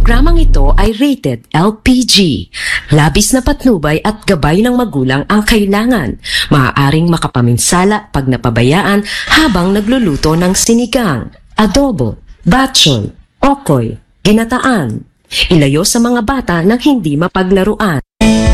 programang ito ay rated LPG. Labis na patnubay at gabay ng magulang ang kailangan. Maaaring makapaminsala pag napabayaan habang nagluluto ng sinigang, adobo, batson, okoy, ginataan. Ilayo sa mga bata nang hindi mapaglaruan.